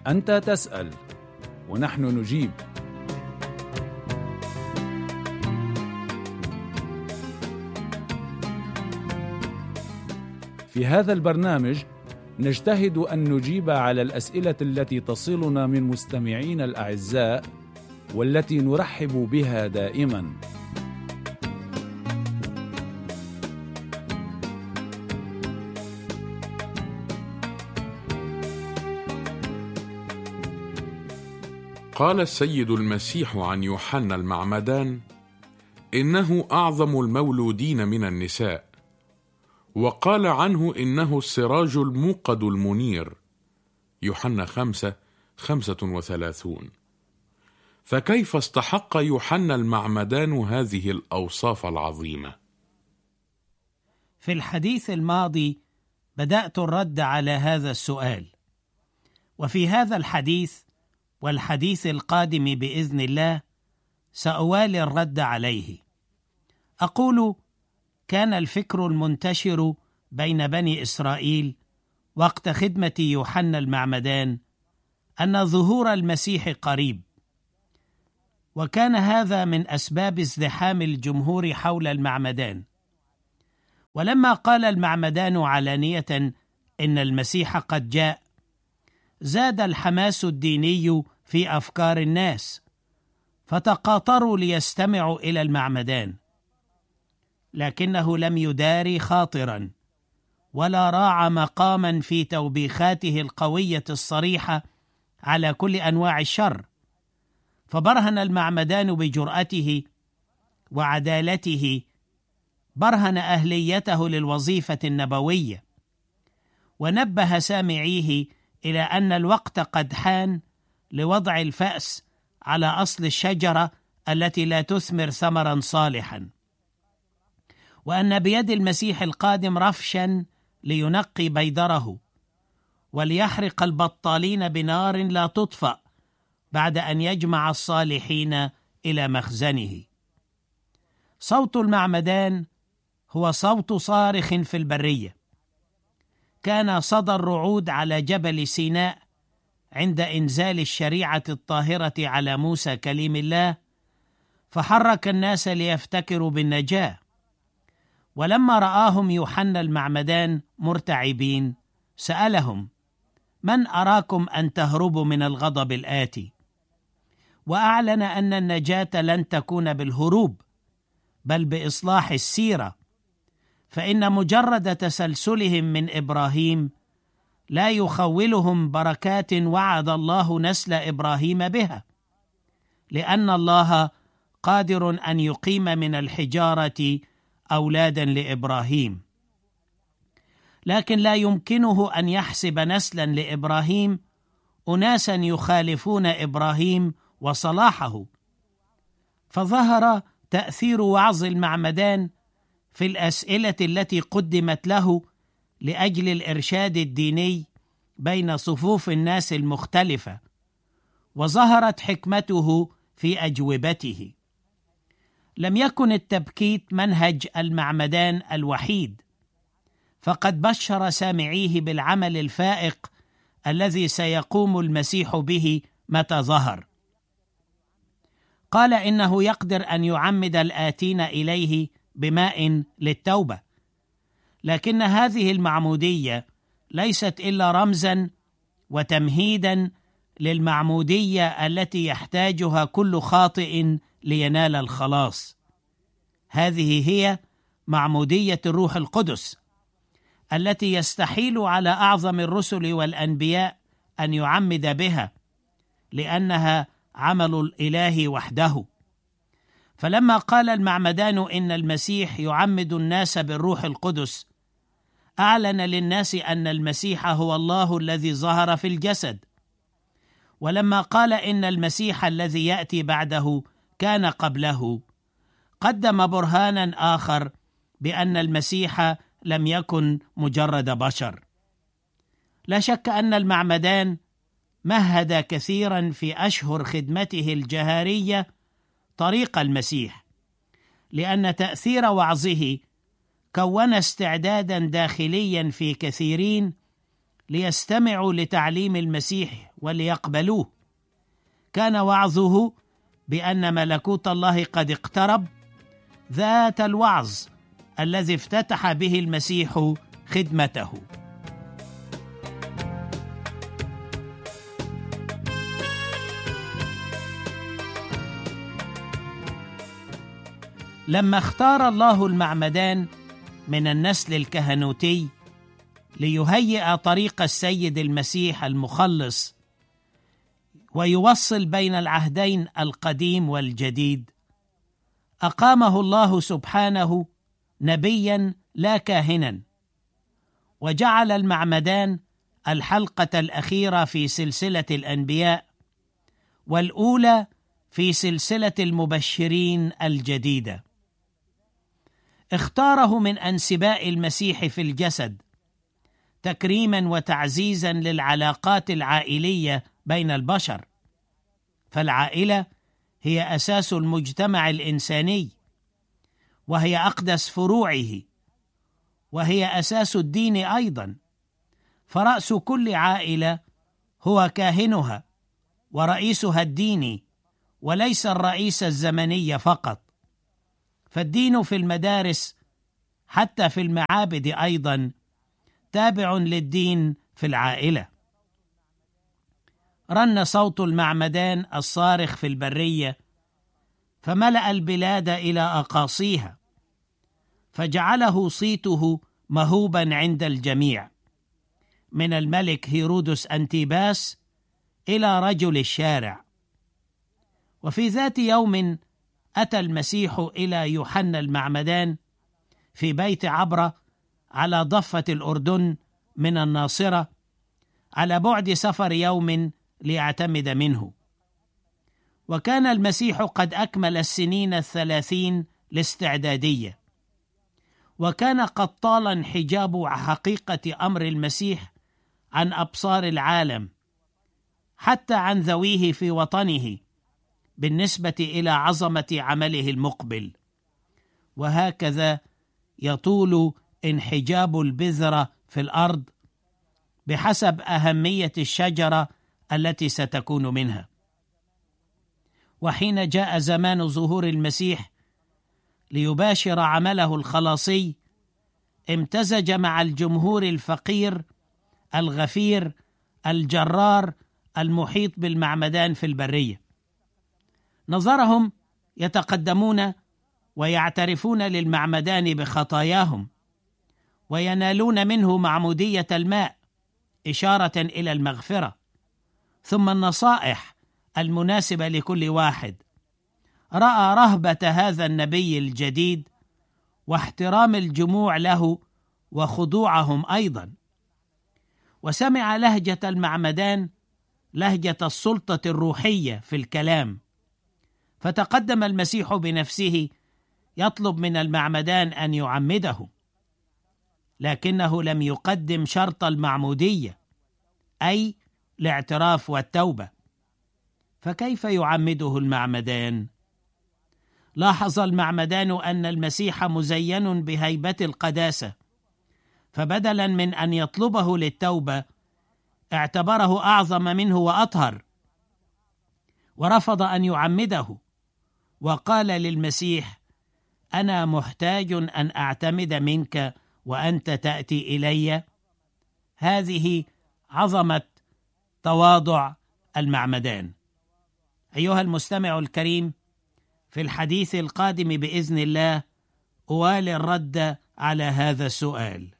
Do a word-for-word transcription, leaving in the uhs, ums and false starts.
أنت تسأل ونحن نجيب. في هذا البرنامج نجتهد أن نجيب على الأسئلة التي تصلنا من مستمعين الأعزاء والتي نرحب بها دائما. قال السيد المسيح عن يوحنا المعمدان: إنه أعظم المولودين من النساء، وقال عنه إنه السراج الموقد المنير، يوحنا خمسة خمسة وثلاثون. فكيف استحق يوحنا المعمدان هذه الأوصاف العظيمة؟ في الحديث الماضي بدأت الرد على هذا السؤال، وفي هذا الحديث والحديث القادم بإذن الله سأوالي الرد عليه. أقول: كان الفكر المنتشر بين بني إسرائيل وقت خدمة يوحنا المعمدان أن ظهور المسيح قريب، وكان هذا من أسباب ازدحام الجمهور حول المعمدان. ولما قال المعمدان علانية إن المسيح قد جاء، زاد الحماس الديني في أفكار الناس، فتقاطروا ليستمعوا إلى المعمدان، لكنه لم يداري خاطرا ولا راعى مقاما في توبيخاته القوية الصريحة على كل أنواع الشر، فبرهن المعمدان بجرأته وعدالته، برهن أهليته للوظيفة النبوية، ونبه سامعيه إلى أن الوقت قد حان لوضع الفأس على أصل الشجرة التي لا تثمر ثمرا صالحا، وأن بيد المسيح القادم رفشا لينقي بيدره وليحرق البطالين بنار لا تطفأ بعد أن يجمع الصالحين إلى مخزنه. صوت المعمدان هو صوت صارخ في البرية. كان صدى الرعود على جبل سيناء عند إنزال الشريعة الطاهرة على موسى كليم الله، فحرك الناس ليفتكروا بالنجاة. ولما رآهم يوحنا المعمدان مرتعبين سألهم: من أراكم أن تهربوا من الغضب الآتي؟ وأعلن أن النجاة لن تكون بالهروب بل بإصلاح السيرة، فإن مجرد تسلسلهم من إبراهيم لا يخولهم بركات وعد الله نسل إبراهيم بها، لأن الله قادر أن يقيم من الحجارة أولادا لإبراهيم، لكن لا يمكنه أن يحسب نسلا لإبراهيم أناسا يخالفون إبراهيم وصلاحه. فظهر تأثير وعظ المعمدان في الأسئلة التي قدمت له لأجل الإرشاد الديني بين صفوف الناس المختلفة، وظهرت حكمته في أجوبته. لم يكن التبكيت منهج المعمدان الوحيد، فقد بشر سامعيه بالعمل الفائق الذي سيقوم المسيح به متى ظهر. قال إنه يقدر أن يعمد الآتين إليه بماء للتوبة، لكن هذه المعمودية ليست إلا رمزا وتمهيدا للمعمودية التي يحتاجها كل خاطئ لينال الخلاص. هذه هي معمودية الروح القدس التي يستحيل على أعظم الرسل والأنبياء أن يعمد بها، لأنها عمل الإله وحده. فلما قال المعمدان إن المسيح يعمد الناس بالروح القدس، أعلن للناس أن المسيح هو الله الذي ظهر في الجسد. ولما قال إن المسيح الذي يأتي بعده كان قبله، قدم برهانا آخر بأن المسيح لم يكن مجرد بشر. لا شك أن المعمدان مهد كثيرا في أشهر خدمته الجهارية طريق المسيح، لأن تأثير وعظه كون استعدادا داخليا في كثيرين ليستمعوا لتعليم المسيح وليقبلوه. كان وعظه بأن ملكوت الله قد اقترب، ذات الوعظ الذي افتتح به المسيح خدمته. لما اختار الله المعمدان من النسل الكهنوتي ليهيئ طريق السيد المسيح المخلص ويوصل بين العهدين القديم والجديد، أقامه الله سبحانه نبيا لا كاهنا، وجعل المعمدان الحلقة الأخيرة في سلسلة الأنبياء والأولى في سلسلة المبشرين الجديدة. اختاره من أنسباء المسيح في الجسد تكريما وتعزيزا للعلاقات العائلية بين البشر، فالعائلة هي أساس المجتمع الإنساني، وهي أقدس فروعه، وهي أساس الدين أيضا، فرأس كل عائلة هو كاهنها ورئيسها الديني، وليس الرئيس الزمني فقط. فالدين في المدارس حتى في المعابد أيضا تابع للدين في العائلة. رن صوت المعمدان الصارخ في البرية فملأ البلاد إلى أقاصيها، فجعله صيته مهوبا عند الجميع، من الملك هيرودس أنتيباس إلى رجل الشارع. وفي ذات يوم أتى المسيح إلى يوحنا المعمدان في بيت عبرة على ضفة الأردن من الناصرة، على بعد سفر يوم ليعتمد منه. وكان المسيح قد أكمل السنين الثلاثين الاستعدادية، وكان قد طال انحجاب حقيقة أمر المسيح عن أبصار العالم، حتى عن ذويه في وطنه، بالنسبة إلى عظمة عمله المقبل. وهكذا يطول انحجاب البذرة في الأرض بحسب أهمية الشجرة التي ستكون منها. وحين جاء زمان ظهور المسيح ليباشر عمله الخلاصي، امتزج مع الجمهور الفقير الغفير الجرار المحيط بالمعمدان في البرية. نظرهم يتقدمون ويعترفون للمعمدان بخطاياهم، وينالون منه معمودية الماء إشارة إلى المغفرة، ثم النصائح المناسبة لكل واحد. رأى رهبة هذا النبي الجديد واحترام الجموع له وخضوعهم أيضا، وسمع لهجة المعمدان لهجة السلطة الروحية في الكلام، فتقدم المسيح بنفسه يطلب من المعمدان أن يعمده، لكنه لم يقدم شرط المعمودية، أي الاعتراف والتوبة. فكيف يعمده المعمدان؟ لاحظ المعمدان أن المسيح مزين بهيبة القداسة، فبدلا من أن يطلبه للتوبة اعتبره أعظم منه وأطهر، ورفض أن يعمده، وقال للمسيح: أنا محتاج أن أعتمد منك وأنت تأتي إلي. هذه عظمة تواضع المعمدان. أيها المستمع الكريم، في الحديث القادم بإذن الله أوالي الرد على هذا السؤال.